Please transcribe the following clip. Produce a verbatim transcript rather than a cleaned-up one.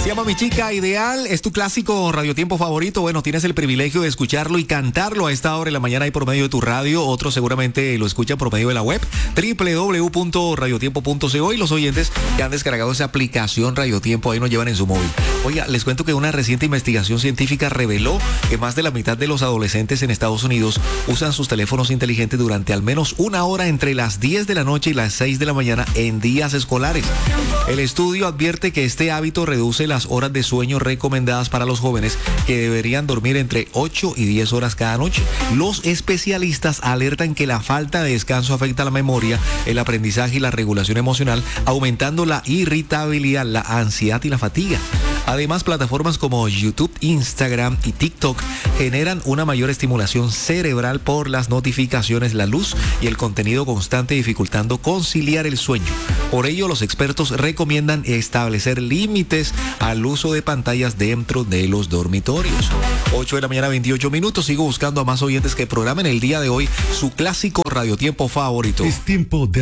Se llama Mi Chica Ideal, es tu clásico radiotiempo favorito. Bueno, tienes el privilegio de escucharlo y cantarlo a esta hora en la mañana y por medio de tu radio. Otros seguramente lo escuchan por medio de la web doble u doble u doble u punto radiotiempo punto co, y los oyentes que han descargado esa aplicación Radiotiempo ahí nos llevan en su móvil. Oiga, les cuento que una reciente investigación científica reveló que más de la mitad de los adolescentes en Estados Unidos usan sus teléfonos inteligentes durante al menos una hora entre las diez de la noche y las seis de la mañana en días escolares. El estudio advierte que este hábito reduce las horas de sueño recomendadas para los jóvenes, que deberían dormir entre ocho y diez horas cada noche. Los especialistas alertan que la falta de descanso afecta la memoria, el aprendizaje y la regulación emocional, aumentando la irritabilidad, la ansiedad y la fatiga. Además, plataformas como YouTube, Instagram y TikTok generan una mayor estimulación cerebral por las notificaciones, la luz y el contenido constante, dificultando conciliar el sueño. Por ello, los expertos recomiendan establecer límites al uso de pantallas dentro de los dormitorios. ocho de la mañana, veintiocho minutos. Sigo buscando a más oyentes que programen el día de hoy su clásico radiotiempo favorito. Es tiempo de